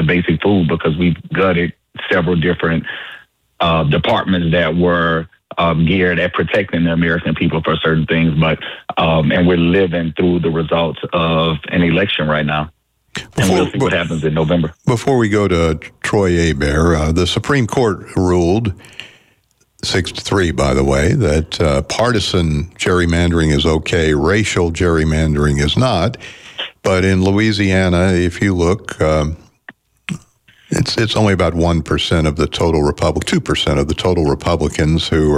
basic food because we've gutted several different departments that were geared at protecting the American people for certain things. But and we're living through the results of an election right now. And we'll see what happens in November. Before we go to Troy Hebert, the Supreme Court ruled 6-3, by the way, that partisan gerrymandering is okay, racial gerrymandering is not. But in Louisiana, if you look, it's only about 1% of the total 2% of the total Republicans who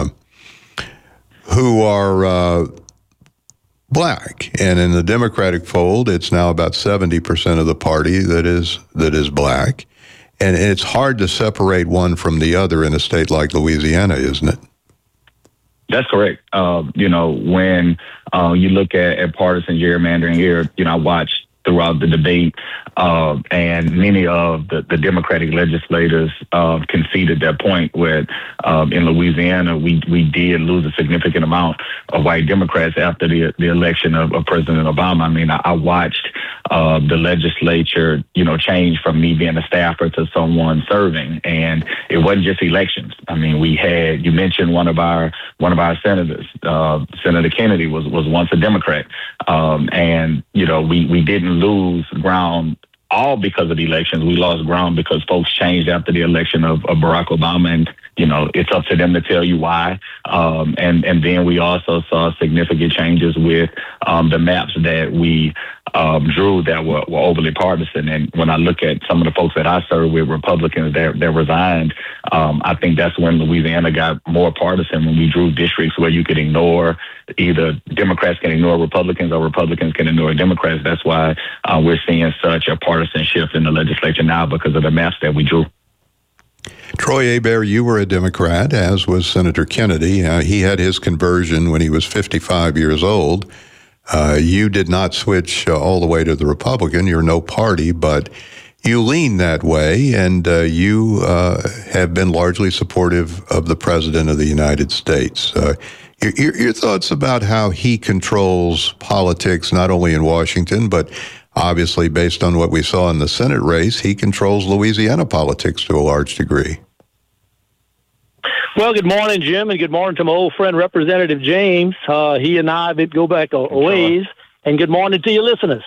are Black, and in the Democratic fold, it's now about 70% of the party that is Black, and it's hard to separate one from the other in a state like Louisiana, isn't it? That's correct. When you look at partisan gerrymandering here, I watched throughout the debate, and many of the Democratic legislators conceded that point where in Louisiana, we did lose a significant amount of white Democrats after the election of President Obama. I mean, I watched the legislature, change from me being a staffer to someone serving, and it wasn't just elections. I mean, you mentioned one of our senators, Senator Kennedy was once a Democrat, and we didn't lose ground all because of the elections. We lost ground because folks changed after the election of Barack Obama, and it's up to them to tell you why. And then we also saw significant changes with the maps that we drew that were overly partisan. And when I look at some of the folks that I serve with, Republicans that resigned, I think that's when Louisiana got more partisan, when we drew districts where you could ignore either Democrats can ignore Republicans or Republicans can ignore Democrats. That's why we're seeing such a partisan shift in the legislature now because of the maps that we drew. Troy Hebert, you were a Democrat, as was Senator Kennedy. He had his conversion when he was 55 years old. You did not switch all the way to the Republican. You're no party, but you lean that way, and you have been largely supportive of the President of the United States. Your thoughts about how he controls politics, not only in Washington, but obviously based on what we saw in the Senate race, he controls Louisiana politics to a large degree. Well, good morning, Jim, and good morning to my old friend, Representative James. He and I go back a ways, and good morning to your listeners.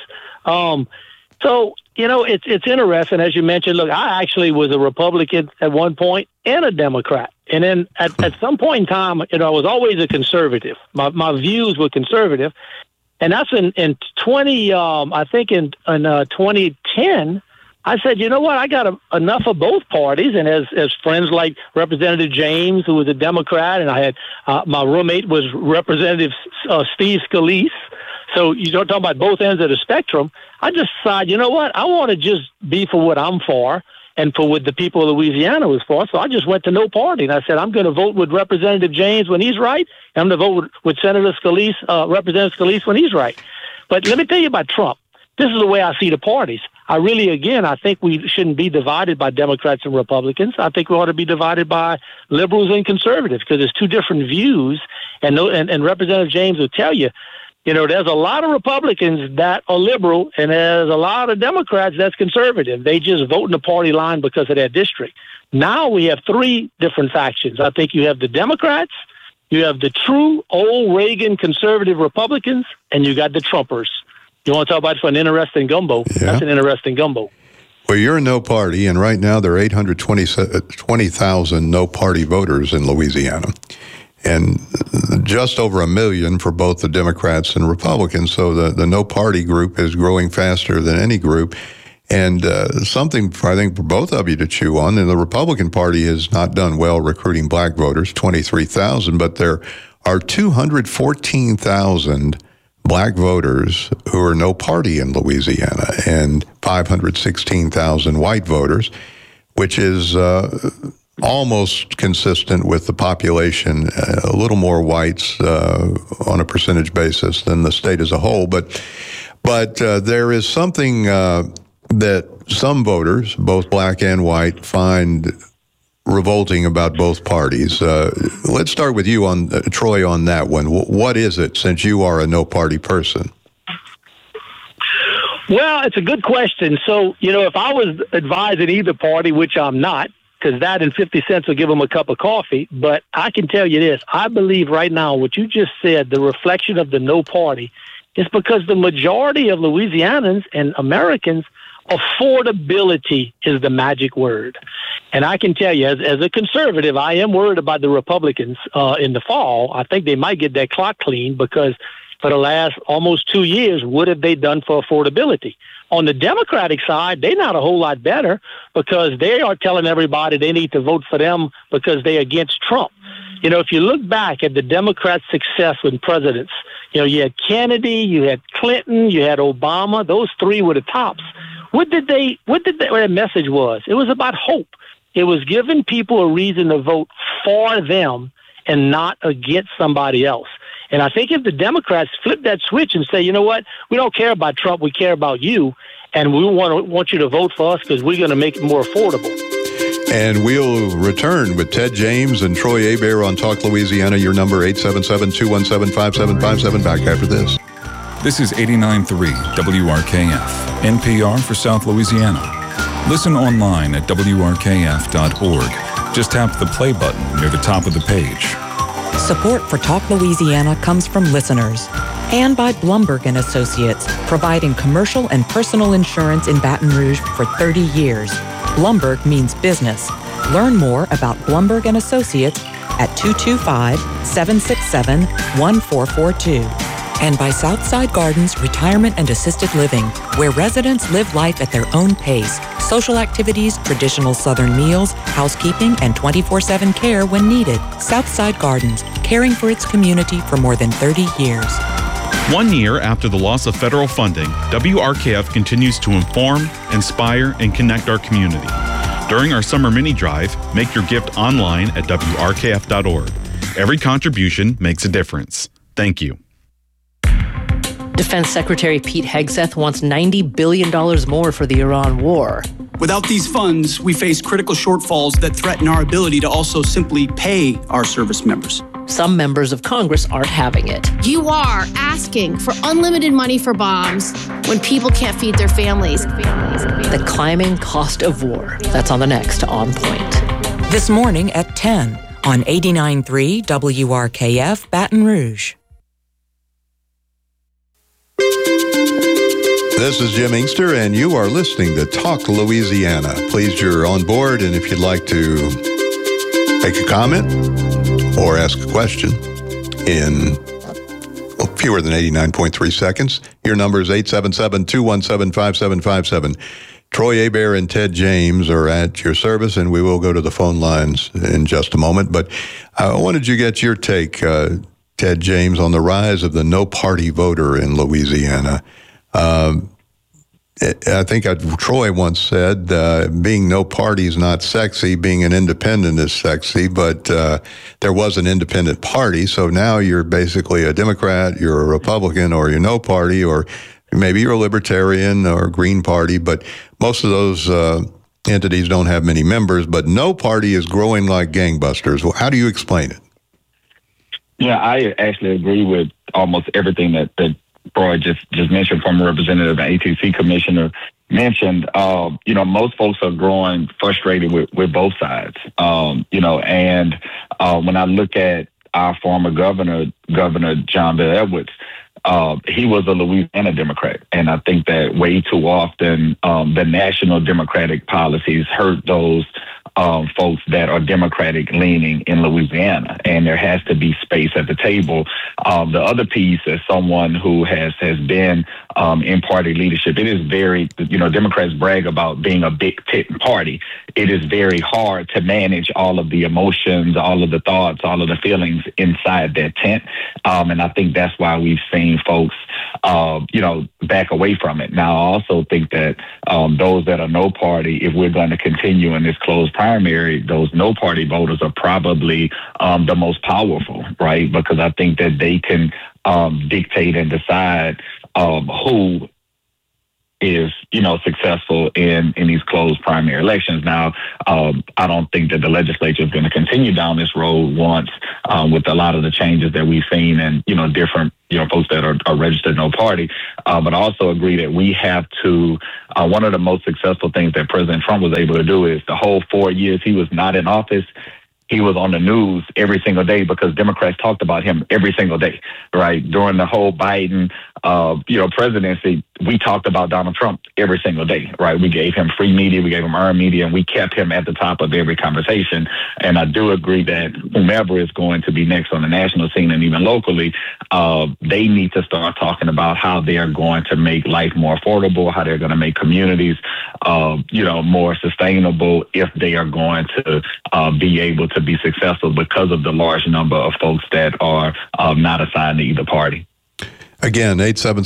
It's interesting, as you mentioned. Look, I actually was a Republican at one point and a Democrat. And then at some point in time, I was always a conservative. My views were conservative. And that's in 2010, I said, you know what, I got enough of both parties. And as friends like Representative James, who was a Democrat, and I had my roommate was Representative Steve Scalise. So you don't talk about both ends of the spectrum. I just decided, you know what, I want to just be for what I'm for and for what the people of Louisiana was for. So I just went to no party. And I said, I'm going to vote with Representative James when he's right. And I'm going to vote with Senator Scalise, Representative Scalise when he's right. But let me tell you about Trump. This is the way I see the parties. I think we shouldn't be divided by Democrats and Republicans. I think we ought to be divided by liberals and conservatives because there's two different views. And Representative James will tell you, there's a lot of Republicans that are liberal, and there's a lot of Democrats that's conservative. They just vote in the party line because of their district. Now we have three different factions. I think you have the Democrats, you have the true old Reagan conservative Republicans, and you got the Trumpers. You want to talk about an interesting gumbo? Yeah. That's an interesting gumbo. Well, you're a no party, and right now there are 820,000 no party voters in Louisiana, and just over 1 million for both the Democrats and Republicans. So the no party group is growing faster than any group. And something, I think, for both of you to chew on, and the Republican Party has not done well recruiting black voters, 23,000, but there are 214,000 black voters who are no party in Louisiana and 516,000 white voters, which is almost consistent with the population, a little more whites on a percentage basis than the state as a whole. But there is something that some voters, both black and white, find revolting about both parties. Let's start with you, Troy, on that one. What is it, since you are a no-party person? Well, it's a good question. So, if I was advising either party, which I'm not, because that and 50 cents will give them a cup of coffee, but I can tell you this. I believe right now what you just said, the reflection of the no party, is because the majority of Louisianans and Americans, affordability is the magic word. And I can tell you, as a conservative, I am worried about the Republicans in the fall. I think they might get that clock clean because for the last almost 2 years, what have they done for affordability? On the Democratic side, they're not a whole lot better because they are telling everybody they need to vote for them because they're against Trump. If you look back at the Democrats' success with presidents, you had Kennedy, you had Clinton, you had Obama. Those three were the tops. What their message was? It was about hope. It was giving people a reason to vote for them and not against somebody else. And I think if the Democrats flip that switch and say, you know what, we don't care about Trump, we care about you, and we want you to vote for us because we're going to make it more affordable. And we'll return with Ted James and Troy Hebert on Talk Louisiana. Your number 877-217-5757. Back after this. This is 89.3 WRKF, NPR for South Louisiana. Listen online at WRKF.org. Just tap the play button near the top of the page. Support for Talk Louisiana comes from listeners and by Blumberg & Associates, providing commercial and personal insurance in Baton Rouge for 30 years. Blumberg means business. Learn more about Blumberg & Associates at 225-767-1442. And by Southside Gardens Retirement and Assisted Living, where residents live life at their own pace. Social activities, traditional Southern meals, housekeeping, and 24/7 care when needed. Southside Gardens, caring for its community for more than 30 years. 1 year after the loss of federal funding, WRKF continues to inform, inspire, and connect our community. During our summer mini drive, make your gift online at WRKF.org. Every contribution makes a difference. Thank you. Defense Secretary Pete Hegseth wants $90 billion more for the Iran war. Without these funds, we face critical shortfalls that threaten our ability to also simply pay our service members. Some members of Congress aren't having it. You are asking for unlimited money for bombs when people can't feed their families. The climbing cost of war. That's on the next On Point. This morning at 10 on 89.3 WRKF Baton Rouge. This is Jim Inkster, and you are listening to Talk Louisiana. Pleased you're on board, and if you'd like to make a comment or ask a question in fewer than 89.3 seconds, your number is 877-217-5757. Troy Hebert and Ted James are at your service, and we will go to the phone lines in just a moment. But I wanted you to get your take, Ted James, on the rise of the no-party voter in Louisiana. I think Troy once said, being no party is not sexy, being an independent is sexy, but there was an independent party, so now you're basically a Democrat, you're a Republican, or you're no party, or maybe you're a Libertarian or Green Party, but most of those entities don't have many members, but no party is growing like gangbusters. Well, how do you explain it? Yeah, I actually agree with almost everything that Troy just mentioned from Representative and ATC Commissioner mentioned. Most folks are growing frustrated with both sides. And when I look at our former governor, John Bel Edwards, he was a Louisiana Democrat. And I think that way too often the national Democratic policies hurt those folks that are Democratic leaning in Louisiana, and there has to be space at the table. The other piece, as someone who has been in party leadership, it is very, Democrats brag about being a big tent party. It is very hard to manage all of the emotions, all of the thoughts, all of the feelings inside that tent. And I think that's why we've seen folks, back away from it. Now, I also think that those that are no party, if we're going to continue in this closed primary, those no party voters are probably the most powerful, right? Because I think that they can dictate and decide who is, successful in these closed primary elections. Now, I don't think that the legislature is going to continue down this road once with a lot of the changes that we've seen and, different, folks that are registered no party. But I also agree that we have to, one of the most successful things that President Trump was able to do is the whole 4 years he was not in office, he was on the news every single day because Democrats talked about him every single day, right? During the whole Biden, presidency, we talked about Donald Trump every single day, right? We gave him free media, we gave him earned media, and we kept him at the top of every conversation. And I do agree that whomever is going to be next on the national scene and even locally, they need to start talking about how they are going to make life more affordable, how they're going to make communities, more sustainable if they are going to be able to be successful because of the large number of folks that are not assigned to either party. Again,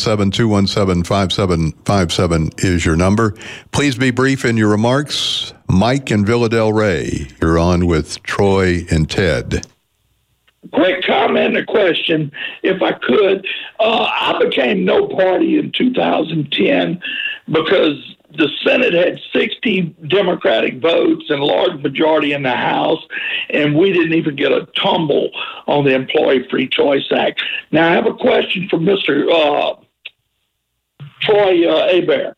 877-217-5757 is your number. Please be brief in your remarks. Mike in Villa Del Rey, you're on with Troy and Ted. Quick comment and a question, if I could. I became no party in 2010 because the Senate had 60 Democratic votes and a large majority in the House, and we didn't even get a tumble on the Employee Free Choice Act. Now, I have a question for Mr. Troy Hebert.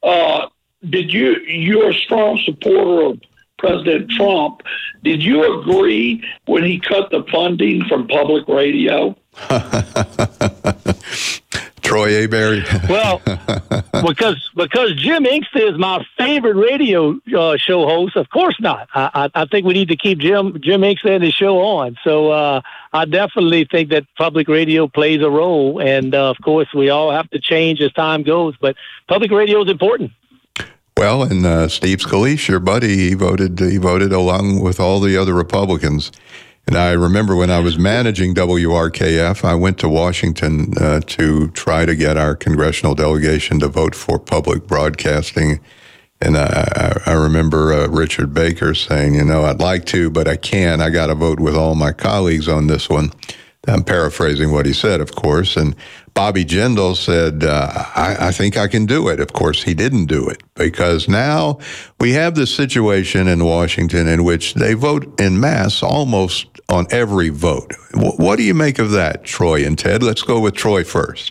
You're a strong supporter of President Trump. Did you agree when he cut the funding from public radio? Troy Hebert. Well, because Jim Inkster is my favorite radio show host. Of course not. I think we need to keep Jim Inkster and his show on. So I definitely think that public radio plays a role, and of course we all have to change as time goes. But public radio is important. Well, and Steve Scalise, your buddy, he voted along with all the other Republicans. And I remember when I was managing WRKF, I went to Washington to try to get our congressional delegation to vote for public broadcasting. And I remember Richard Baker saying, I'd like to, but I can't. I got to vote with all my colleagues on this one. I'm paraphrasing what he said, of course. And Bobby Jindal said, I think I can do it. Of course, he didn't do it because now we have this situation in Washington in which they vote en masse almost on every vote. What do you make of that, Troy and Ted? Let's go with Troy first.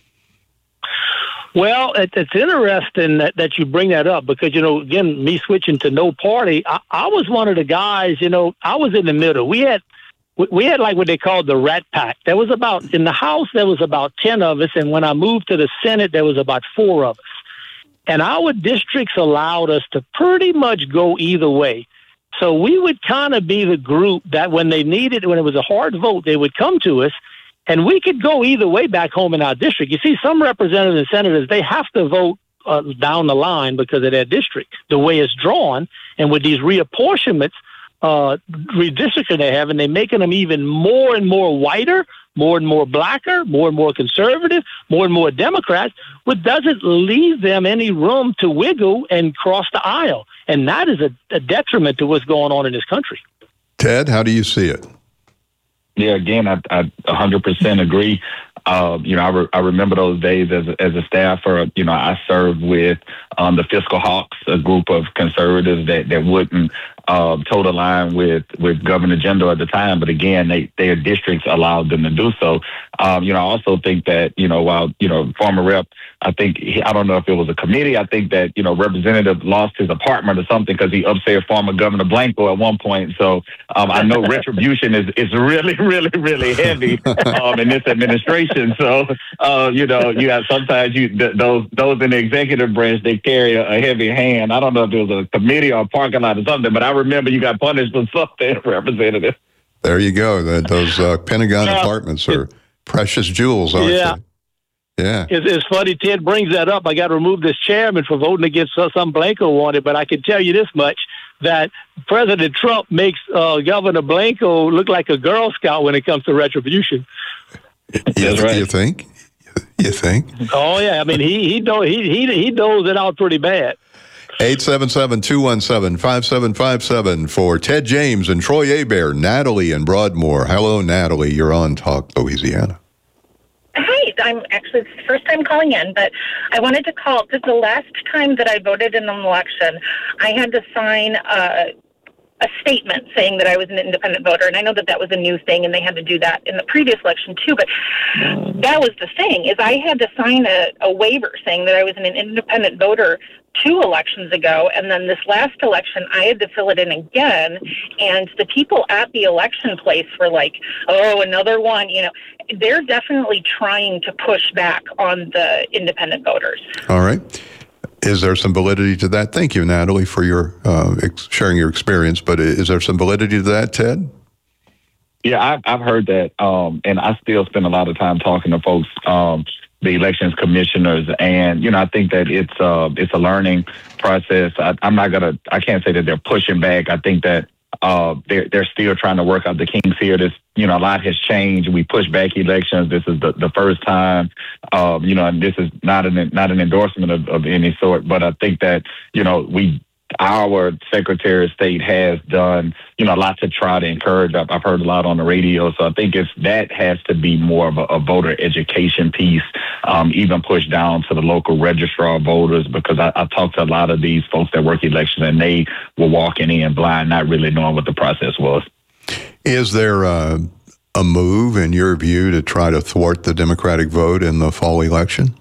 Well, it's interesting that you bring that up because, again, me switching to no party, I was one of the guys, I was in the middle. We had like what they called the Rat Pack. There was in the House, there was about 10 of us. And when I moved to the Senate, there was about 4 of us. And our districts allowed us to pretty much go either way. So we would kind of be the group that when it was a hard vote, they would come to us and we could go either way back home in our district. You see, some representatives and senators, they have to vote down the line because of their district, the way it's drawn. And with these reapportionments, redistricting they have, and they're making them even more and more whiter, more and more blacker, more and more conservative, more and more Democrats, which doesn't leave them any room to wiggle and cross the aisle. And that is a detriment to what's going on in this country. Ted, how do you see it? Yeah, again, I 100% agree. I remember those days as a staffer. I served with the Fiscal Hawks, a group of conservatives that wouldn't toe the line with Governor Jindal at the time. But again, their districts allowed them to do so. I also think that, while, former rep, I don't know if it was a committee. I think that, Representative lost his apartment or something because he upset former Governor Blanco at one point. So I know retribution is really, really, really heavy in this administration. So, you have sometimes those in the executive branch, they carry a heavy hand. I don't know if it was a committee or a parking lot or something, but I remember you got punished for something, Representative. There you go. Those Pentagon apartments are precious jewels, aren't they? Yeah. It's funny Ted brings that up. I got to remove this chairman for voting against some Blanco wanted, but I can tell you this much, that President Trump makes Governor Blanco look like a Girl Scout when it comes to retribution. That's right. You think? Oh, yeah. I mean, he doles it out pretty bad. 877-217-5757 for Ted James and Troy Hebert. Natalie in Broadmoor. Hello, Natalie. You're on Talk Louisiana. Hi. I'm actually, it's the first time calling in, but I wanted to call because the last time that I voted in an election, I had to sign a statement saying that I was an independent voter. And I know that that was a new thing and they had to do that in the previous election too. But that was the thing, is I had to sign a waiver saying that I was an independent voter 2 elections ago. And then this last election, I had to fill it in again. And the people at the election place were like, oh, another one. You know, they're definitely trying to push back on the independent voters. All right. Is there some validity to that? Thank you, Natalie, for your sharing your experience. But is there some validity to that, Ted? Yeah, I've heard that, and I still spend a lot of time talking to folks, the elections commissioners, and you know, I think that it's a learning process. I can't say that they're pushing back. I think that they're still trying to work out the kinks here. This, you know, a lot has changed. We push back elections. This is the first time, you know, and this is not an endorsement of any sort. But I think that, you know, our Secretary of State has done, you know, a lot to try to encourage. I've heard a lot on the radio. So I think that has to be more of a voter education piece, even pushed down to the local registrar of voters, because I talked to a lot of these folks that work elections and they were walking in blind, not really knowing what the process was. Is there a move, in your view, to try to thwart the Democratic vote in the fall election?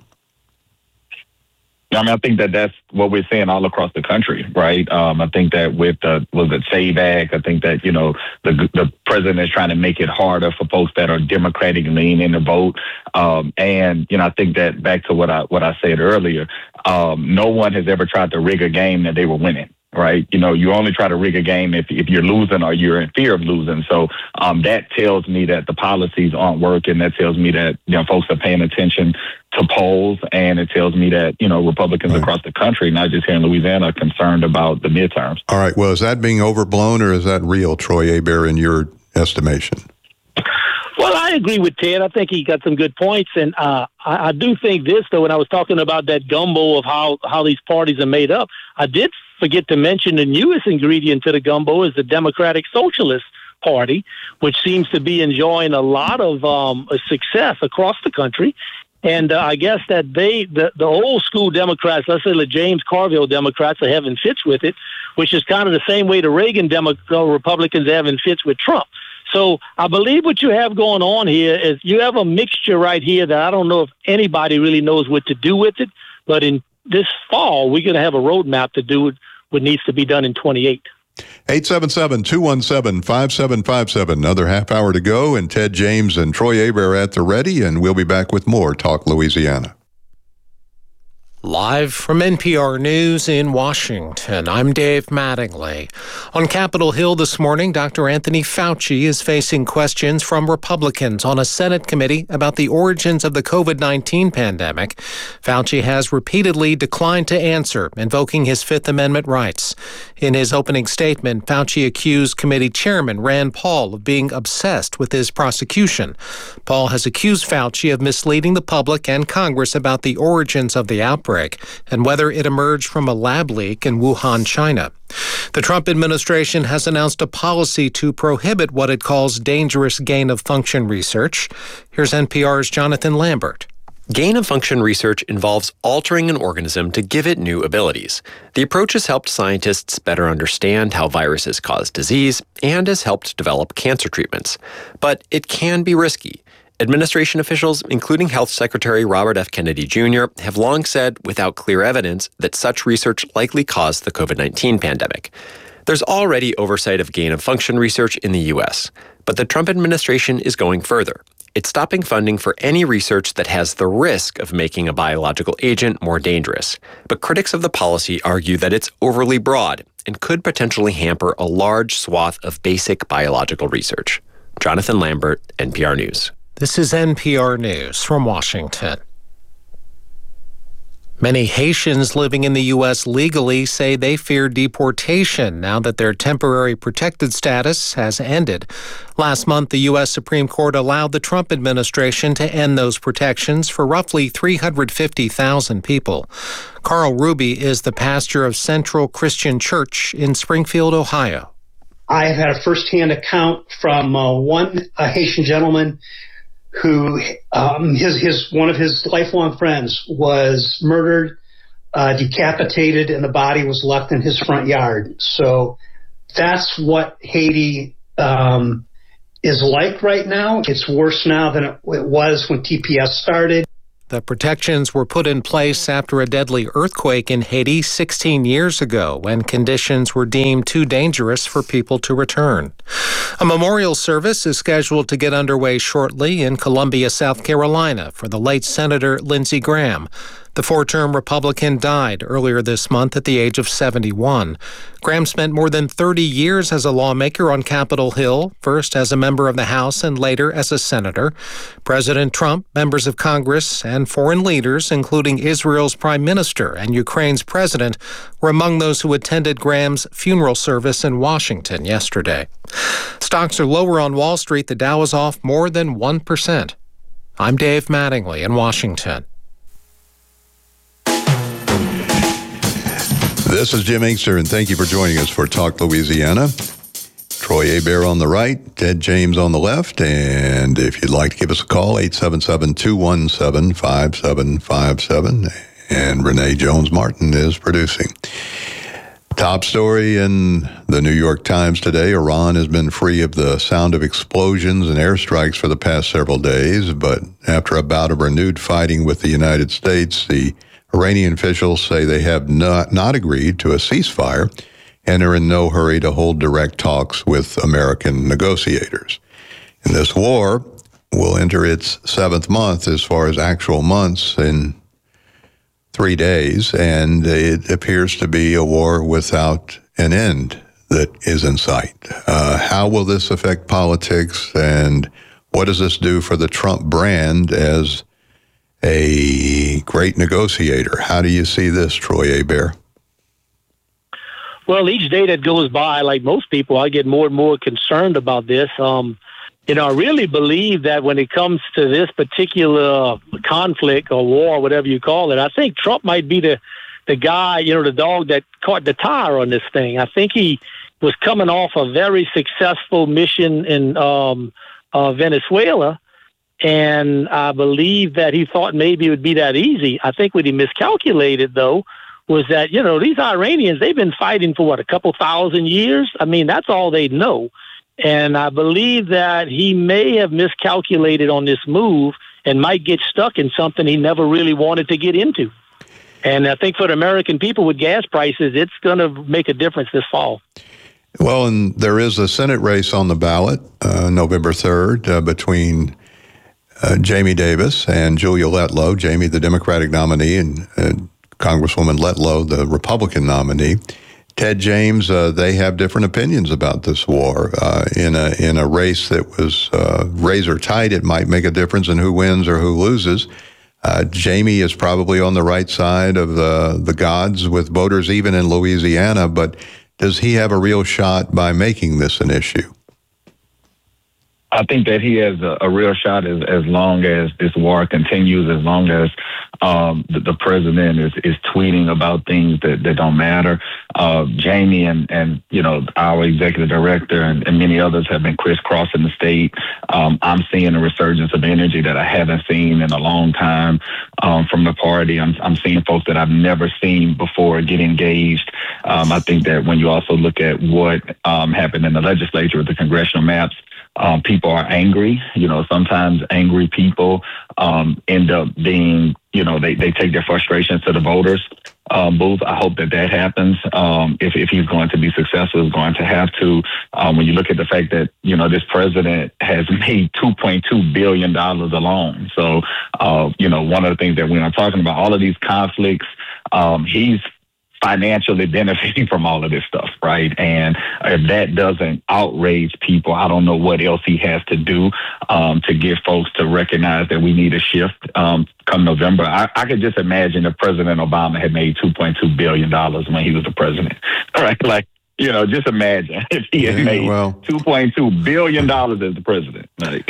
I mean, I think that that's what we're seeing all across the country, right? I think that with the SAVE Act, I think that, you know, the president is trying to make it harder for folks that are Democratic leaning to vote. And, you know, I think that back to what I said earlier, no one has ever tried to rig a game that they were winning. Right. You know, you only try to rig a game if you're losing or you're in fear of losing. So that tells me that the policies aren't working. That tells me that, you know, folks are paying attention to polls. And it tells me that, you know, Republicans across the country, not just here in Louisiana, are concerned about the midterms. All right. Well, is that being overblown or is that real, Troy Hebert, in your estimation? Well, I agree with Ted. I think he got some good points. And I do think this, though, when I was talking about that gumbo of how these parties are made up, I did forget to mention the newest ingredient to the gumbo is the Democratic Socialist Party, which seems to be enjoying a lot of success across the country. And I guess that the old school Democrats, let's say the James Carville Democrats, are having fits with it, which is kind of the same way the Reagan Republicans are having fits with Trump. So I believe what you have going on here is you have a mixture right here that I don't know if anybody really knows what to do with it. But in this fall, we're going to have a roadmap to do what needs to be done in 28. 877-217-5757. Another half hour to go, and Ted James and Troy Hebert at the ready, and we'll be back with more Talk Louisiana. Live from NPR News in Washington, I'm Dave Mattingly. On Capitol Hill this morning, Dr. Anthony Fauci is facing questions from Republicans on a Senate committee about the origins of the COVID-19 pandemic. Fauci has repeatedly declined to answer, invoking his Fifth Amendment rights. In his opening statement, Fauci accused committee chairman Rand Paul of being obsessed with his prosecution. Paul has accused Fauci of misleading the public and Congress about the origins of the outbreak and whether it emerged from a lab leak in Wuhan, China. The Trump administration has announced a policy to prohibit what it calls dangerous gain-of-function research. Here's NPR's Jonathan Lambert. Gain-of-function research involves altering an organism to give it new abilities. The approach has helped scientists better understand how viruses cause disease and has helped develop cancer treatments. But it can be risky. Administration officials, including Health Secretary Robert F. Kennedy Jr., have long said, without clear evidence, that such research likely caused the COVID-19 pandemic. There's already oversight of gain-of-function research in the U.S., but the Trump administration is going further. It's stopping funding for any research that has the risk of making a biological agent more dangerous. But critics of the policy argue that it's overly broad and could potentially hamper a large swath of basic biological research. Jonathan Lambert, NPR News. This is NPR News from Washington. Many Haitians living in the U.S. legally say they fear deportation now that their temporary protected status has ended. Last month, the U.S. Supreme Court allowed the Trump administration to end those protections for roughly 350,000 people. Carl Ruby is the pastor of Central Christian Church in Springfield, Ohio. I have had a firsthand account from one Haitian gentleman who one of his lifelong friends was murdered, decapitated, and the body was left in his front yard. So that's what Haiti is like right now. It's worse now than it was when TPS started. The protections were put in place after a deadly earthquake in Haiti 16 years ago, when conditions were deemed too dangerous for people to return. A memorial service is scheduled to get underway shortly in Columbia, South Carolina, for the late Senator Lindsey Graham. The four-term Republican died earlier this month at the age of 71. Graham spent more than 30 years as a lawmaker on Capitol Hill, first as a member of the House and later as a senator. President Trump, members of Congress, and foreign leaders, including Israel's prime minister and Ukraine's president, were among those who attended Graham's funeral service in Washington yesterday. Stocks are lower on Wall Street. The Dow is off more than 1%. I'm Dave Mattingly in Washington. This is Jim Inkster, and thank you for joining us for Talk Louisiana. Troy Hebert on the right, Ted James on the left, and if you'd like to give us a call, 877-217-5757, and Renee Jones-Martin is producing. Top story in the New York Times today, Iran has been free of the sound of explosions and airstrikes for the past several days, but after a bout of renewed fighting with the United States, the Iranian officials say they have not agreed to a ceasefire and are in no hurry to hold direct talks with American negotiators. And this war will enter its seventh month as far as actual months in 3 days, and it appears to be a war without an end that is in sight. How will this affect politics, and what does this do for the Trump brand as a great negotiator? How do you see this, Troy Hebert? Well, each day that goes by, like most people, I get more and more concerned about this. I really believe that when it comes to this particular conflict or war, whatever you call it, I think Trump might be the guy, the dog that caught the tire on this thing. I think he was coming off a very successful mission in Venezuela. And I believe that he thought maybe it would be that easy. I think what he miscalculated, though, was that, these Iranians, they've been fighting for, a couple thousand years? I mean, that's all they know. And I believe that he may have miscalculated on this move and might get stuck in something he never really wanted to get into. And I think for the American people with gas prices, it's going to make a difference this fall. Well, and there is a Senate race on the ballot November 3rd between Jamie Davis and Julia Letlow. Jamie, the Democratic nominee, and Congresswoman Letlow, the Republican nominee. Ted James, they have different opinions about this war. In a race that was razor tight, it might make a difference in who wins or who loses. Jamie is probably on the right side of the gods with voters, even in Louisiana, but does he have a real shot by making this an issue? I think that he has a real shot as long as this war continues, as long as the president is tweeting about things that don't matter. Jamie and our executive director and many others have been crisscrossing the state. I'm seeing a resurgence of energy that I haven't seen in a long time from the party. I'm seeing folks that I've never seen before get engaged. I think that when you also look at what happened in the legislature with the congressional maps, people are angry. Sometimes angry people end up being, they take their frustrations to the voters booth. I hope that happens. If he's going to be successful, he's going to have to. When you look at the fact that, this president has made $2.2 billion alone. So, one of the things that we're not talking about, all of these conflicts, he's financially benefiting from all of this stuff, right? And if that doesn't outrage people, I don't know what else he has to do to get folks to recognize that we need a shift come November. I could just imagine if President Obama had made $2.2 billion when he was the president, right? Like, just imagine if he had made $2.2 billion as the president. Like,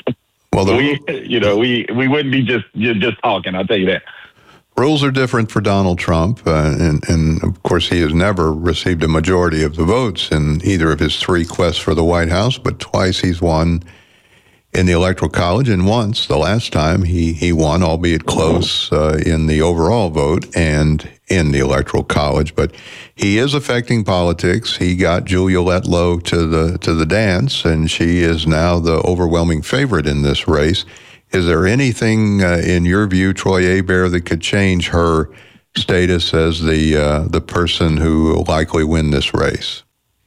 we wouldn't be just talking, I'll tell you that. Rules are different for Donald Trump, and of course he has never received a majority of the votes in either of his three quests for the White House, but twice he's won in the Electoral College, and once, the last time, he won, albeit close in the overall vote and in the Electoral College. But he is affecting politics. He got Julia Letlow to the dance, and she is now the overwhelming favorite in this race. Is there anything, in your view, Troy Hebert, that could change her status as the person who will likely win this race?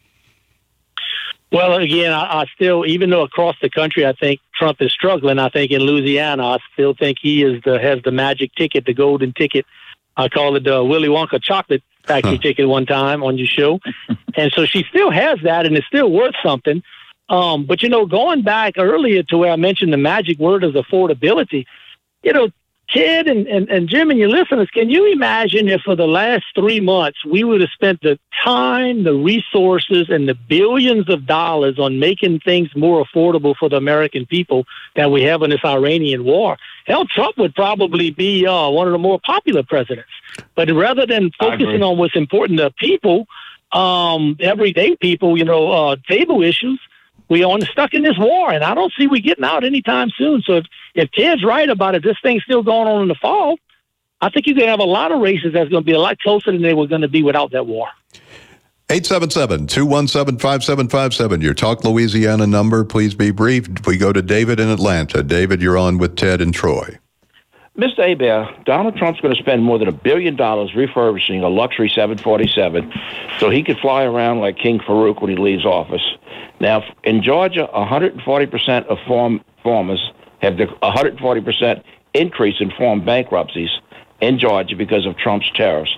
Well, again, I still, even though across the country I think Trump is struggling, I think in Louisiana I still think he has the magic ticket, the golden ticket. I call it the Willy Wonka chocolate factory ticket one time on your show. And so she still has that, and it's still worth something. But, going back earlier to where I mentioned the magic word is affordability, Ted and Jim and your listeners, can you imagine if for the last 3 months we would have spent the time, the resources, and the billions of dollars on making things more affordable for the American people that we have in this Iranian war? Hell, Trump would probably be one of the more popular presidents. But rather than focusing on what's important to people, everyday people, table issues, we are stuck in this war, and I don't see we getting out anytime soon. So if Ted's right about it, this thing's still going on in the fall, I think you're going to have a lot of races that's going to be a lot closer than they were going to be without that war. 877-217-5757, your Talk Louisiana number. Please be brief. We go to David in Atlanta. David, you're on with Ted and Troy. Mr. Hebert, Donald Trump's going to spend more than $1 billion refurbishing a luxury 747 so he could fly around like King Farouk when he leaves office. Now, in Georgia, 140% of farmers have the 140% increase in farm bankruptcies in Georgia because of Trump's tariffs.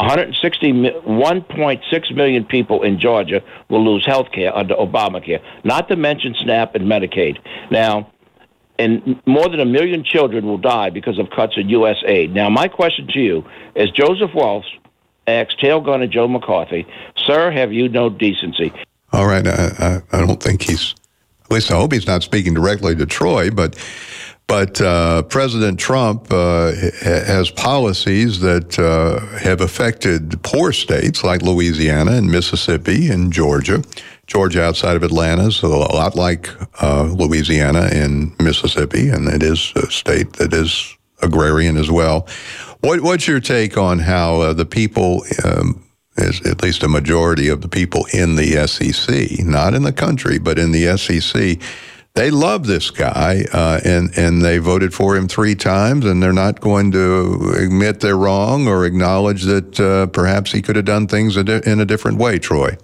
1.6 million people in Georgia will lose health care under Obamacare, not to mention SNAP and Medicaid. Now, and more than 1 million children will die because of cuts in U.S. aid. Now, my question to you is, Joseph Walsh asked Tail Gunner Joe McCarthy, "Sir, have you no decency?" All right, I don't think he's, at least I hope he's not speaking directly to Troy, but President Trump has policies that have affected poor states like Louisiana and Mississippi and Georgia. Georgia outside of Atlanta is a lot like Louisiana and Mississippi, and it is a state that is agrarian as well. What's your take on how the people, at least a majority of the people in the SEC, not in the country, but in the SEC, they love this guy, and they voted for him 3 times, and they're not going to admit they're wrong or acknowledge that perhaps he could have done things in a different way, Troy?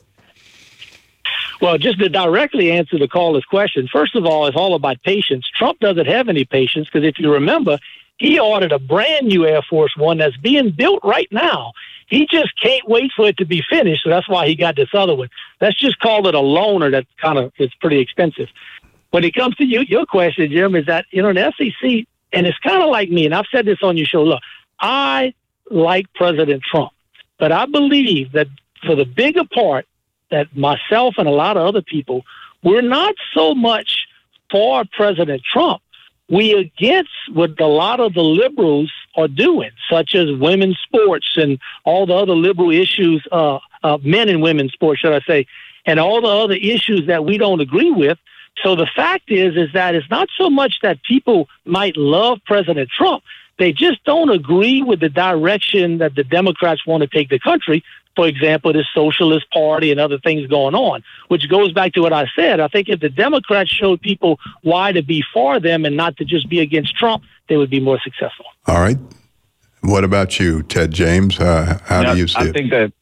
Well, just to directly answer the caller's question, first of all, it's all about patience. Trump doesn't have any patience because if you remember, he ordered a brand new Air Force One that's being built right now. He just can't wait for it to be finished, so that's why he got this other one. Let's just call it a loaner that it's pretty expensive. When it comes to your question, Jim, is that, the SEC, and it's kind of like me, and I've said this on your show, look, I like President Trump, but I believe that for the bigger part, that myself and a lot of other people, we're not so much for President Trump. We against what a lot of the liberals are doing, such as women's sports and all the other liberal issues, men and women's sports, should I say, and all the other issues that we don't agree with. So the fact is that it's not so much that people might love President Trump. They just don't agree with the direction that the Democrats want to take the country. For example, the Socialist Party and other things going on, which goes back to what I said. I think if the Democrats showed people why to be for them and not to just be against Trump, they would be more successful. All right. What about you, Ted James? How do you see it? I think that,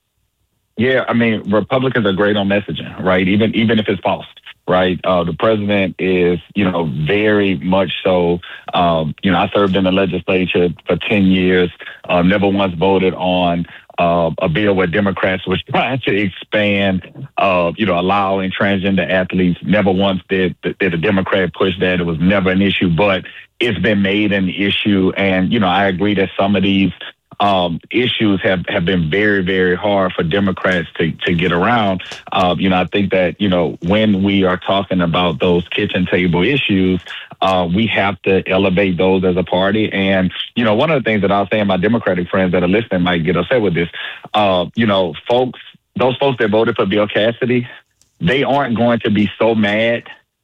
Republicans are great on messaging, right? Even if it's false. Right. The president is, very much so. I served in the legislature for 10 years, never once voted on a bill where Democrats were trying to expand, allowing transgender athletes. Never once did a Democrat push that. It was never an issue, but it's been made an issue. And, I agree that some of these issues have been very, very hard for Democrats to get around. I think that, when we are talking about those kitchen table issues, we have to elevate those as a party. And, one of the things that I'll say, and my Democratic friends that are listening might get upset with this, those folks that voted for Bill Cassidy, they aren't going to be so mad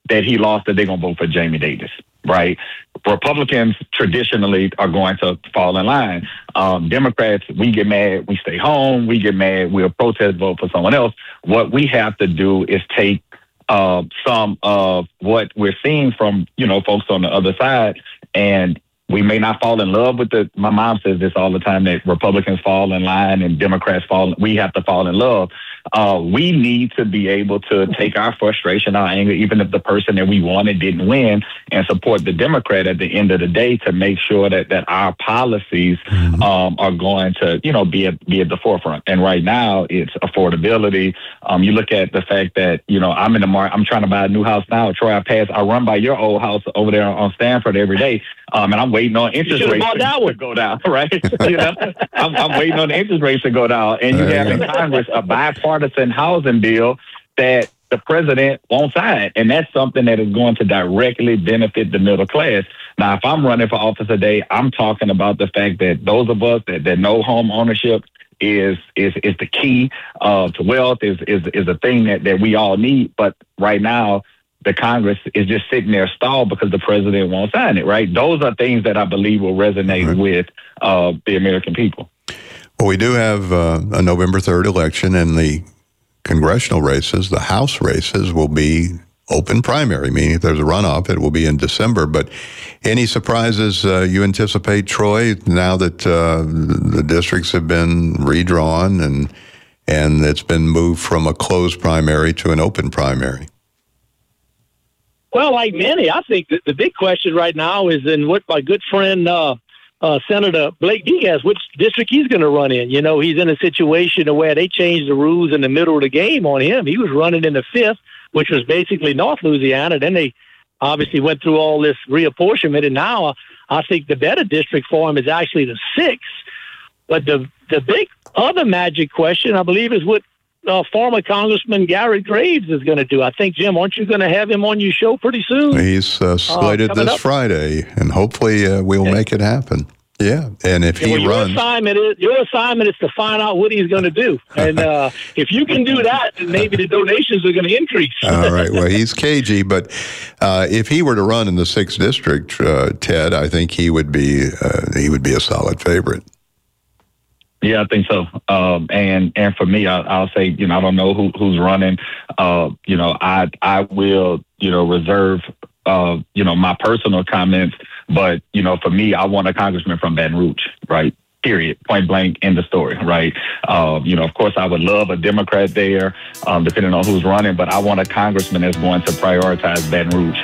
that he lost, that they're going to vote for Jamie Davis, right? Republicans traditionally are going to fall in line. Democrats, we get mad, we stay home, we get mad, we'll protest, vote for someone else. What we have to do is take some of what we're seeing from, folks on the other side, and we may not fall in love with my mom says this all the time, that Republicans fall in line and Democrats we have to fall in love. We need to be able to take our frustration, our anger, even if the person that we wanted didn't win, and support the Democrat at the end of the day to make sure that our policies are going to, be at the forefront. And right now it's affordability. You look at the fact that, I'm in the market, I'm trying to buy a new house now. Troy, I run by your old house over there on Stanford every day. And I'm waiting on interest rates to go down, right? I'm waiting on the interest rates to go down. And you have in Congress a bipartisan housing bill that the president won't sign. And that's something that is going to directly benefit the middle class. Now, if I'm running for office today, I'm talking about the fact that those of us that know home ownership is the key to wealth, is a thing that we all need. But right now, the Congress is just sitting there stalled because the president won't sign it, right? Those are things that I believe will resonate with the American people. Well, we do have a November 3rd election, and the congressional races, the House races, will be open primary, meaning if there's a runoff, it will be in December. But any surprises you anticipate, Troy, now that the districts have been redrawn and it's been moved from a closed primary to an open primary? Well, like many, I think that the big question right now is in what my good friend Senator Blake Diaz, which district he's going to run in. He's in a situation where they changed the rules in the middle of the game on him. He was running in the 5th, which was basically North Louisiana. Then they obviously went through all this reapportionment, and now I think the better district for him is actually the 6th. But the big other magic question, I believe, is what former Congressman Garrett Graves is going to do. I think, Jim, aren't you going to have him on your show pretty soon? He's slated this Friday, and hopefully we'll make it happen. Yeah, and if he runs... Your assignment is to find out what he's going to do. And if you can do that, then maybe the donations are going to increase. All right, well, he's cagey, but if he were to run in the 6th district, Ted, I think he would be a solid favorite. Yeah, I think so. And for me, I'll say, I don't know who's running. I will, reserve, my personal comments. But, for me, I want a congressman from Baton Rouge, right? Period. Point blank, end of story, right? Of course, I would love a Democrat there, depending on who's running. But I want a congressman that's going to prioritize Baton Rouge.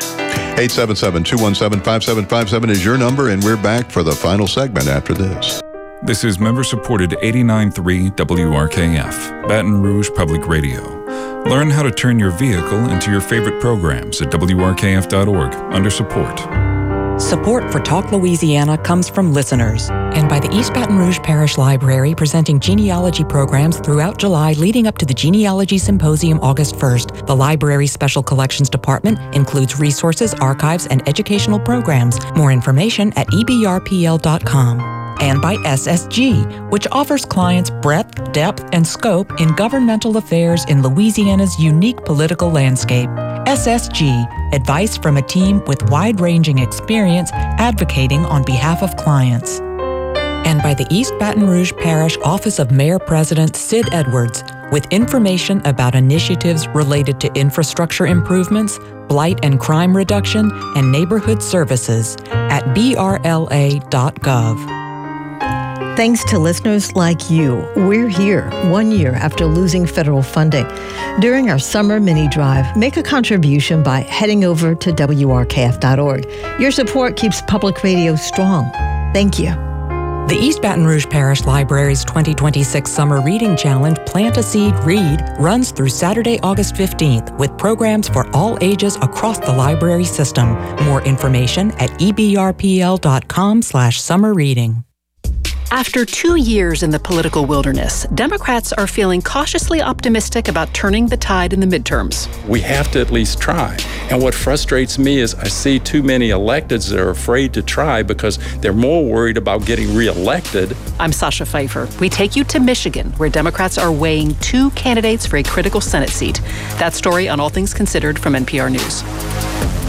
877-217-5757 is your number, and we're back for the final segment after this. This is member-supported 89.3 WRKF, Baton Rouge Public Radio. Learn how to turn your vehicle into your favorite programs at WRKF.org under support. Support for Talk Louisiana comes from listeners and by the East Baton Rouge Parish Library, presenting genealogy programs throughout July leading up to the Genealogy Symposium August 1st. The library's Special Collections Department includes resources, archives, and educational programs. More information at ebrpl.com. And by SSG, which offers clients breadth, depth, and scope in governmental affairs in Louisiana's unique political landscape. SSG, advice from a team with wide-ranging experience advocating on behalf of clients. And by the East Baton Rouge Parish Office of Mayor President Sid Edwards, with information about initiatives related to infrastructure improvements, blight and crime reduction, and neighborhood services at brla.gov. Thanks to listeners like you, we're here 1 year after losing federal funding. During our summer mini drive, make a contribution by heading over to WRKF.org. Your support keeps public radio strong. Thank you. The East Baton Rouge Parish Library's 2026 Summer Reading Challenge, Plant a Seed, Read, runs through Saturday, August 15th, with programs for all ages across the library system. More information at ebrpl.com/summerreading. After 2 years in the political wilderness, Democrats are feeling cautiously optimistic about turning the tide in the midterms. We have to at least try. And what frustrates me is I see too many electeds that are afraid to try because they're more worried about getting reelected. I'm Sasha Pfeiffer. We take you to Michigan, where Democrats are weighing 2 candidates for a critical Senate seat. That story on All Things Considered from NPR News.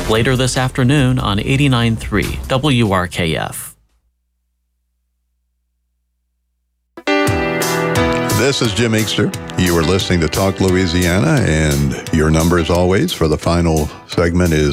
later this afternoon on 89.3 WRKF. This is Jim Inkster. You are listening to Talk Louisiana, and your number, as always, for the final segment is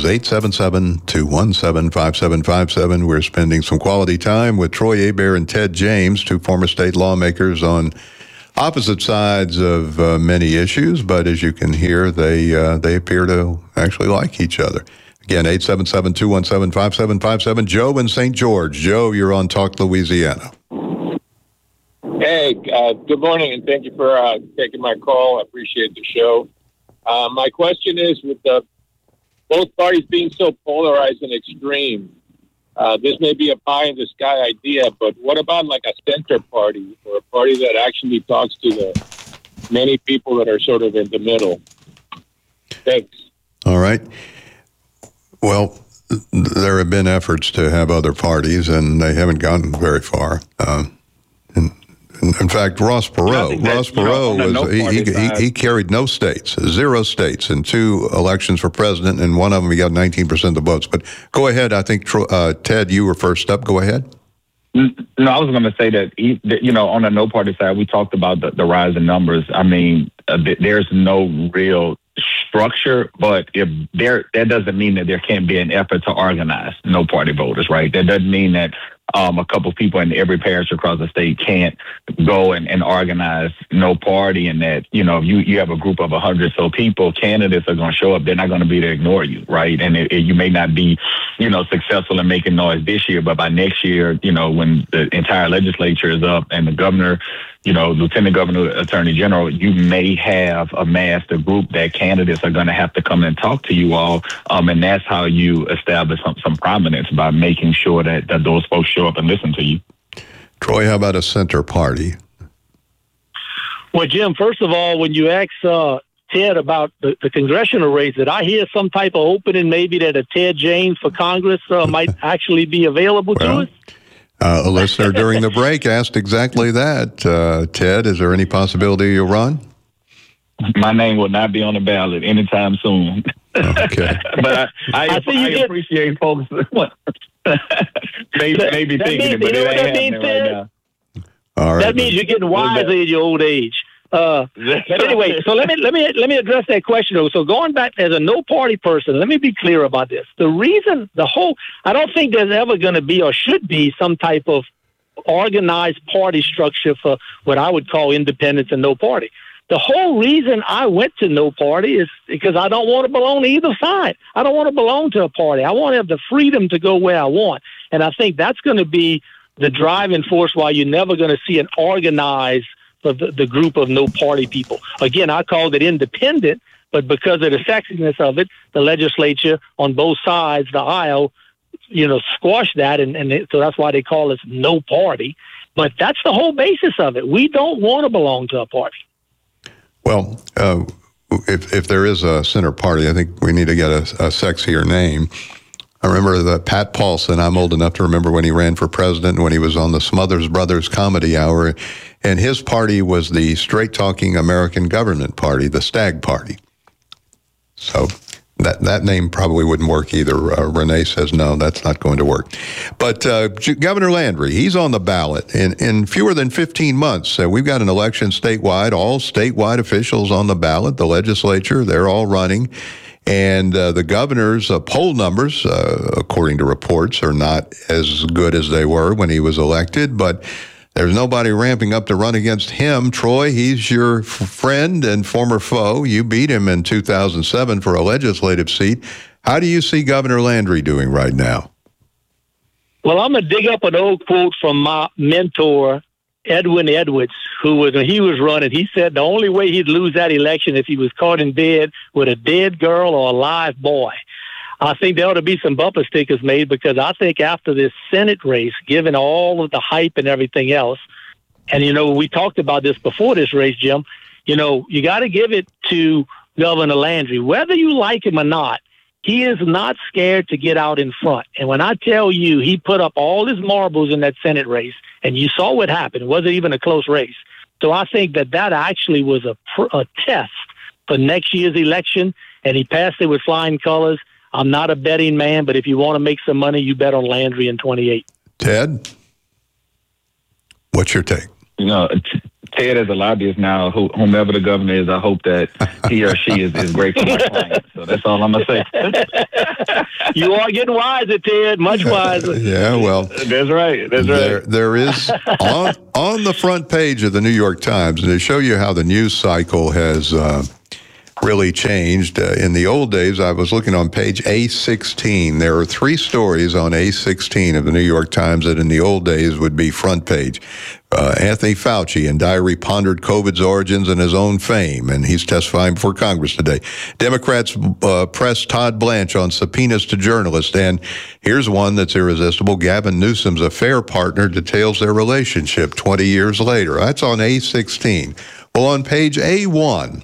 877-217-5757. We're spending some quality time with Troy Hebert and Ted James, two former state lawmakers on opposite sides of many issues, but as you can hear, they appear to actually like each other. Again, 877-217-5757. Joe in St. George. Joe, you're on Talk Louisiana. Hey, good morning, and thank you for taking my call. I appreciate the show. My question is, with both parties being so polarized and extreme, this may be a pie-in-the-sky idea, but what about like a center party, or a party that actually talks to the many people that are sort of in the middle? Thanks. All right. Well, there have been efforts to have other parties, and they haven't gotten very far. In fact, Ross Perot he carried no states, 0 states in 2 elections for president, and one of them he got 19% of the votes. But go ahead. I think, Ted, you were first up. Go ahead. No, I was going to say that, on the no party side, we talked about the rise in numbers. I mean, there's no real structure, but that doesn't mean that there can't be an effort to organize no party voters, right? That doesn't mean that a couple of people in every parish across the state can't go and organize no party, and that, you have a group of 100 so people, candidates are going to show up. They're not going to be to ignore you, right? And you may not be, successful in making noise this year, but by next year, when the entire legislature is up and the governor, lieutenant governor, attorney general, you may have amassed a group that candidates are going to have to come and talk to you all. And that's how you establish some prominence, by making sure that those folks show up and listen to you. Troy, how about a center party? Well, Jim, first of all, when you ask Ted about the congressional race, did I hear some type of opening maybe that a Ted James for Congress might actually be available to us? A listener during the break asked exactly that. Ted, is there any possibility you'll run? My name will not be on the ballot anytime soon. Okay. But I appreciate folks maybe thinking it, but it ain't happening right now. All right. That means you're getting wiser in your old age. But anyway, so let me address that question. So going back as a no party person, let me be clear about this. The reason I don't think there's ever going to be or should be some type of organized party structure for what I would call independence and no party. The whole reason I went to no party is because I don't want to belong to either side. I don't want to belong to a party. I want to have the freedom to go where I want. And I think that's going to be the driving force why you're never going to see an organized the group of no party people. Again, I called it independent, but because of the sexiness of it, the legislature on both sides, the aisle, squashed that. So that's why they call us no party. But that's the whole basis of it. We don't want to belong to a party. Well, if there is a center party, I think we need to get a sexier name. I remember that Pat Paulson, I'm old enough to remember when he ran for president, when he was on the Smothers Brothers Comedy Hour, and his party was the straight-talking American Government Party, the Stag Party. So that name probably wouldn't work either. Renee says, no, that's not going to work. But Governor Landry, he's on the ballot. In fewer than 15 months, we've got an election statewide, all statewide officials on the ballot, the legislature, they're all running. And the governor's poll numbers, according to reports, are not as good as they were when he was elected, but there's nobody ramping up to run against him. Troy, he's your friend and former foe. You beat him in 2007 for a legislative seat. How do you see Governor Landry doing right now? Well, I'm going to dig up an old quote from my mentor, Edwin Edwards, when he was running, he said the only way he'd lose that election if he was caught in bed with a dead girl or a live boy. I think there ought to be some bumper stickers made, because I think after this Senate race, given all of the hype and everything else, and, we talked about this before this race, Jim, you got to give it to Governor Landry. Whether you like him or not, he is not scared to get out in front. And when I tell you he put up all his marbles in that Senate race, and you saw what happened, it wasn't even a close race. So I think that actually was a test for next year's election, and he passed it with flying colors. I'm not a betting man, but if you want to make some money, you bet on Landry in 28. Ted, what's your take? Ted, as a lobbyist now, whomever the governor is, I hope that he or she is great for my clients. So that's all I'm going to say. You are getting wiser, Ted, much wiser. Yeah, well. That's right. That's right. There is, on the front page of the New York Times, and to show you how the news cycle has really changed. In the old days, I was looking on page A16. There are 3 stories on A16 of the New York Times that in the old days would be front page. Anthony Fauci in diary pondered COVID's origins and his own fame, and he's testifying before Congress today. Democrats press Todd Blanche on subpoenas to journalists, and here's one that's irresistible. Gavin Newsom's affair partner details their relationship 20 years later. That's on A16. Well, on page A1,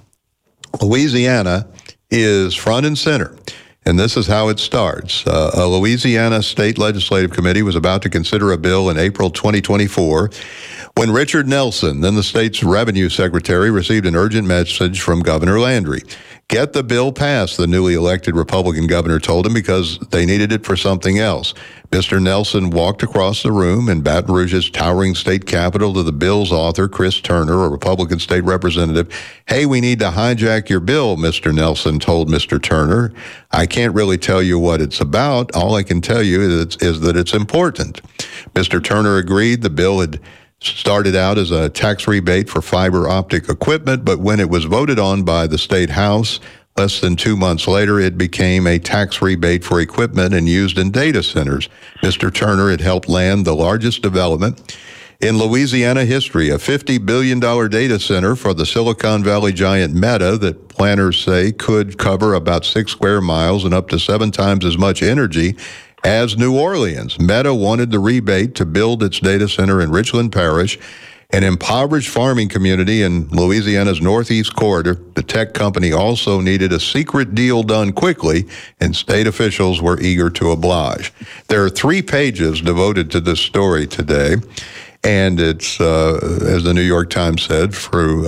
Louisiana is front and center, and this is how it starts. A Louisiana State Legislative Committee was about to consider a bill in April 2024 when Richard Nelson, then the state's revenue secretary, received an urgent message from Governor Landry. Get the bill passed, the newly elected Republican governor told him, because they needed it for something else. Mr. Nelson walked across the room in Baton Rouge's towering state capitol to the bill's author, Chris Turner, a Republican state representative. Hey, we need to hijack your bill, Mr. Nelson told Mr. Turner. I can't really tell you what it's about. All I can tell you is that it's important. Mr. Turner agreed. The bill had started out as a tax rebate for fiber optic equipment, but when it was voted on by the state house, less than 2 months later, it became a tax rebate for equipment and used in data centers. Mr. Turner had helped land the largest development in Louisiana history, a $50 billion data center for the Silicon Valley giant Meta that planners say could cover about 6 square miles and up to 7 times as much energy as New Orleans. Meta wanted the rebate to build its data center in Richland Parish, an impoverished farming community in Louisiana's northeast corridor. The tech company also needed a secret deal done quickly, and state officials were eager to oblige. There are 3 pages devoted to this story today, and it's, as the New York Times said, through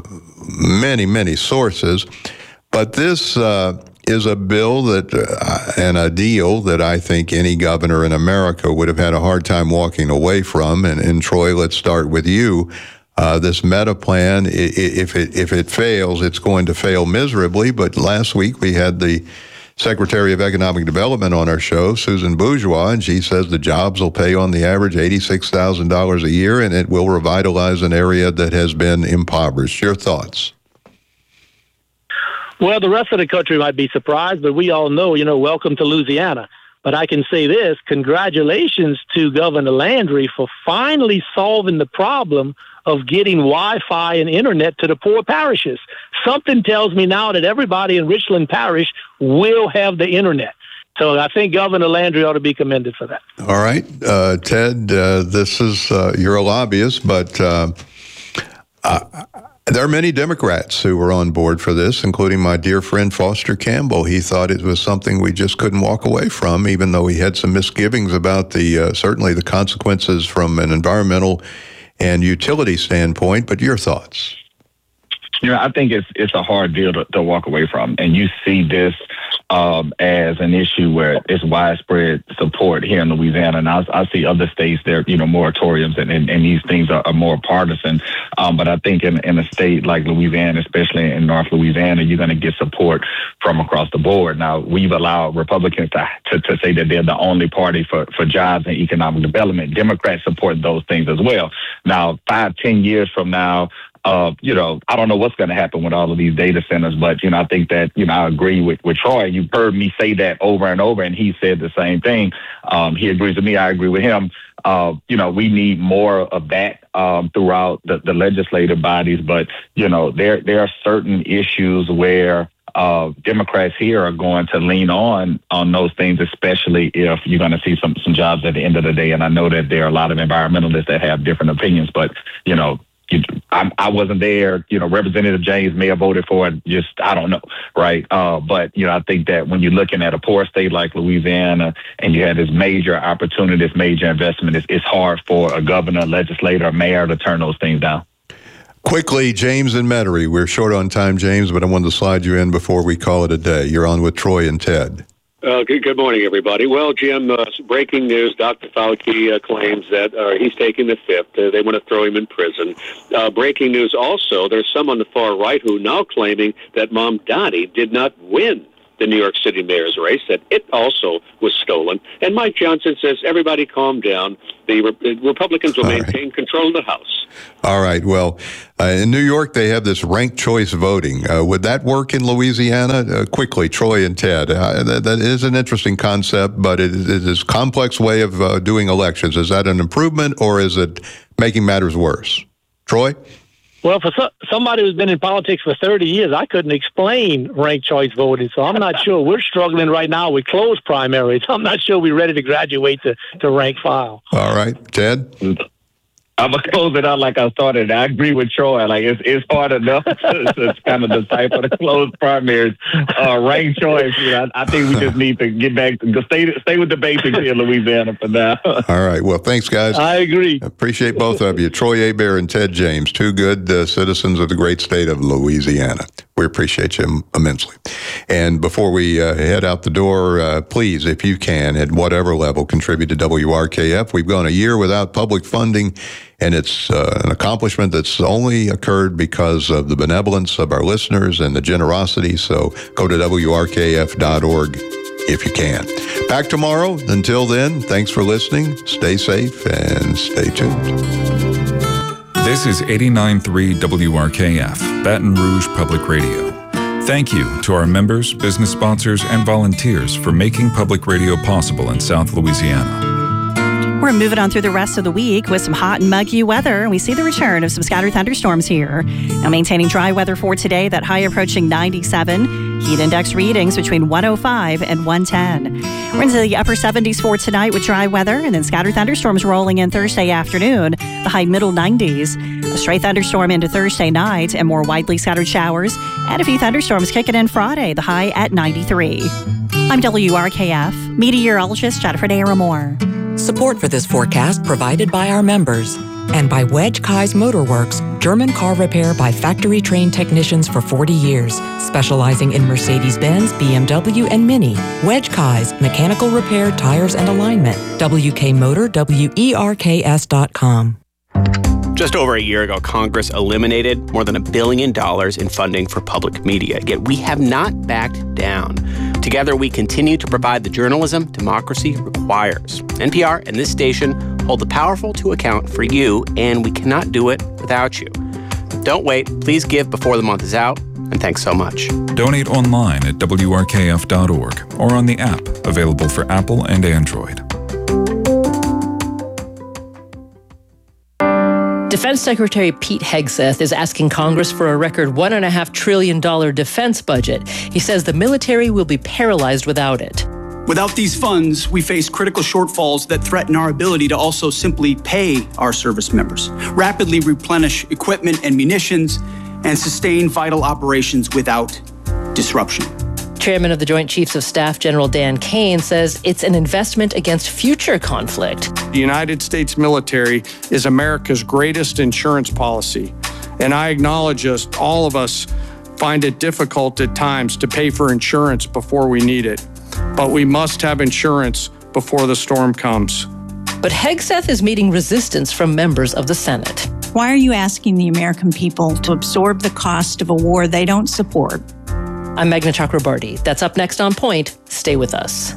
many, many sources. But this is a bill that and a deal that I think any governor in America would have had a hard time walking away from. And Troy, let's start with you. This Meta plan, if it fails, it's going to fail miserably. But last week we had the Secretary of Economic Development on our show, Susan Bourgeois, and she says the jobs will pay on the average $86,000 a year, and it will revitalize an area that has been impoverished. Your thoughts? Well, the rest of the country might be surprised, but we all know, welcome to Louisiana. But I can say this, congratulations to Governor Landry for finally solving the problem of getting Wi-Fi and internet to the poor parishes. Something tells me now that everybody in Richland Parish will have the internet. So I think Governor Landry ought to be commended for that. All right. Ted, this is, you're a lobbyist, but there are many Democrats who were on board for this, including my dear friend Foster Campbell. He thought it was something we just couldn't walk away from, even though he had some misgivings about the certainly the consequences from an environmental and utility standpoint. But your thoughts? I think it's a hard deal to walk away from, and you see this as an issue where it's widespread support here in Louisiana, and I see other states there, moratoriums and these things are more partisan. But I think in a state like Louisiana, especially in North Louisiana, you're going to get support from across the board. Now, we've allowed Republicans to say that they're the only party for jobs and economic development. Democrats support those things as well. Now, 5-10 years from now, I don't know what's going to happen with all of these data centers, but, I think that, I agree with Troy. You've heard me say that over and over, and he said the same thing. He agrees with me. I agree with him. We need more of that throughout the legislative bodies, but, there are certain issues where Democrats here are going to lean on those things, especially if you're going to see some jobs at the end of the day. And I know that there are a lot of environmentalists that have different opinions, but, I wasn't there. Representative James may have voted for it. I don't know, right? But I think that when you're looking at a poor state like Louisiana and you have this major opportunity, this major investment, it's hard for a governor, legislator, or mayor to turn those things down. Quickly, James and Metairie. We're short on time, James, but I wanted to slide you in before we call it a day. You're on with Troy and Ted. Good morning, everybody. Well, Jim, breaking news, Dr. Fauci claims that he's taking the fifth. They want to throw him in prison. Breaking news also, there's some on the far right who now claiming that Mamdani did not win the New York City mayor's race, that it also was stolen. And Mike Johnson says, everybody calm down. The Republicans will maintain control of the House. All right. Well, in New York, they have this ranked choice voting. Would that work in Louisiana? Quickly, Troy and Ted. That is an interesting concept, but it is a complex way of doing elections. Is that an improvement, or is it making matters worse? Troy? Well, for somebody who's been in politics for 30 years, I couldn't explain ranked choice voting, so I'm not sure. We're struggling right now with closed primaries. I'm not sure we're ready to graduate to rank file. All right. Ted? I'm going to close it out like I started. I agree with Troy. Like, it's hard enough to kind of decipher the closed primaries. Ranked choice, I think we just need to get back to stay with the basics here in Louisiana for now. All right. Well, thanks, guys. I agree. Appreciate both of you. Troy Hebert and Ted James, two good citizens of the great state of Louisiana. We appreciate you immensely. And before we head out the door, please, if you can, at whatever level, contribute to WRKF. We've gone a year without public funding, and it's an accomplishment that's only occurred because of the benevolence of our listeners and the generosity. So go to WRKF.org if you can. Back tomorrow. Until then, thanks for listening. Stay safe and stay tuned. This is 89.3 WRKF, Baton Rouge Public Radio. Thank you to our members, business sponsors, and volunteers for making public radio possible in South Louisiana. We're moving on through the rest of the week with some hot and muggy weather. We see the return of some scattered thunderstorms here. Now maintaining dry weather for today, that high approaching 97. Heat index readings between 105 and 110. We're into the upper 70s for tonight with dry weather, and then scattered thunderstorms rolling in Thursday afternoon, the high middle 90s. A stray thunderstorm into Thursday night and more widely scattered showers, and a few thunderstorms kicking in Friday, the high at 93. I'm WRKF meteorologist Jennifer Daramore. Support for this forecast provided by our members and by Wedge Kai's Motorworks, German car repair by factory-trained technicians for 40 years, specializing in Mercedes-Benz, BMW, and Mini. Wedge Kai's, mechanical repair, tires, and alignment. WKMotor, WERKS.com. Just over a year ago, Congress eliminated more than $1 billion in funding for public media, yet we have not backed down. Together, we continue to provide the journalism democracy requires. NPR and this station hold the powerful to account for you, and we cannot do it without you. Don't wait. Please give before the month is out, and thanks so much. Donate online at WRKF.org or on the app available for Apple and Android. Defense Secretary Pete Hegseth is asking Congress for a record $1.5 trillion defense budget. He says the military will be paralyzed without it. Without these funds, we face critical shortfalls that threaten our ability to also simply pay our service members, rapidly replenish equipment and munitions, and sustain vital operations without disruption. Chairman of the Joint Chiefs of Staff, General Dan Kane, says it's an investment against future conflict. The United States military is America's greatest insurance policy, and I acknowledge all of us find it difficult at times to pay for insurance before we need it. But we must have insurance before the storm comes. But Hegseth is meeting resistance from members of the Senate. Why are you asking the American people to absorb the cost of a war they don't support? I'm Meghna Chakrabarti. That's up next on Point. Stay with us.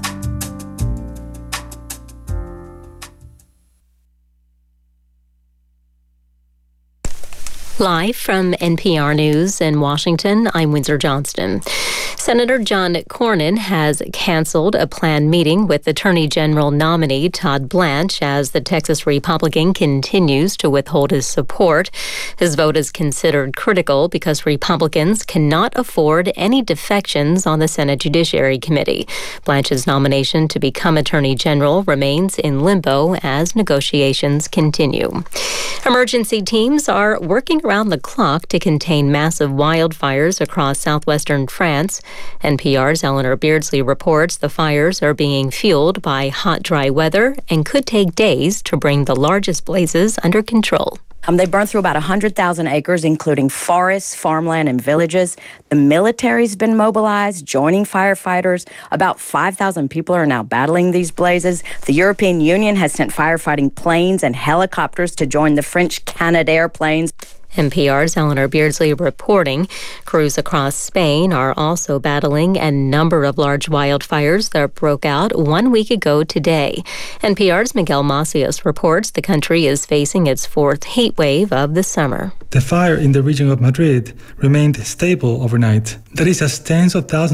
Live from NPR News in Washington, I'm Windsor Johnston. Senator John Cornyn has canceled a planned meeting with Attorney General nominee Todd Blanche as the Texas Republican continues to withhold his support. His vote is considered critical because Republicans cannot afford any defections on the Senate Judiciary Committee. Blanche's nomination to become Attorney General remains in limbo as negotiations continue. Emergency teams are working around the clock to contain massive wildfires across southwestern France. NPR's Eleanor Beardsley reports the fires are being fueled by hot, dry weather and could take days to bring the largest blazes under control. They burned through about 100,000 acres, including forests, farmland, and villages. The military's been mobilized, joining firefighters. About 5,000 people are now battling these blazes. The European Union has sent firefighting planes and helicopters to join the French Canadair planes. NPR's Eleanor Beardsley reporting. Crews across Spain are also battling a number of large wildfires that broke out 1 week ago today. NPR's Miguel Macias reports the country is facing its fourth heat wave of the summer. The fire in the region of Madrid remained stable overnight. That is, as tens of thousands